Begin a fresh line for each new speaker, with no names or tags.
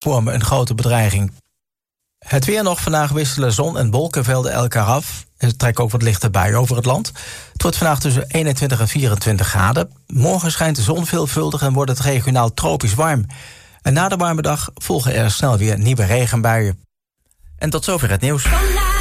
vormen een grote bedreiging. Het weer nog. Vandaag wisselen zon en wolkenvelden elkaar af. Er trekken ook wat lichte buien over het land. Het wordt vandaag tussen 21 en 24 graden. Morgen schijnt de zon veelvuldig en wordt het regionaal tropisch warm. En na de warme dag volgen er snel weer nieuwe regenbuien. En tot zover het nieuws.